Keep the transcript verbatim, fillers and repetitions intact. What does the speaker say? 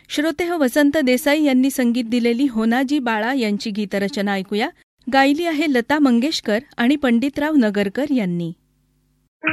श्रोते हो, वसंत देसाई यांनी संगीत दिलेली होनाजी बाळा यांची गीतरचना ऐकूया. गायली आहे लता मंगेशकर आणि पंडितराव नगरकर यांनी.